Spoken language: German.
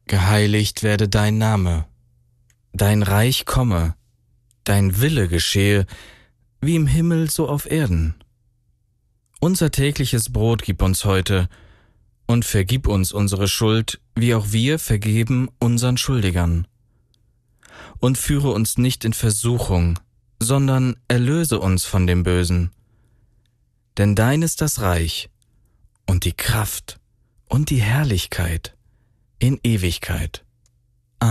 Geheiligt werde dein Name, dein Reich komme, dein Wille geschehe, wie im Himmel so auf Erden. Unser tägliches Brot gib uns heute und vergib uns unsere Schuld, wie auch wir vergeben unseren Schuldigern. Und führe uns nicht in Versuchung, sondern erlöse uns von dem Bösen. Denn dein ist das Reich und die Kraft und die Herrlichkeit in Ewigkeit.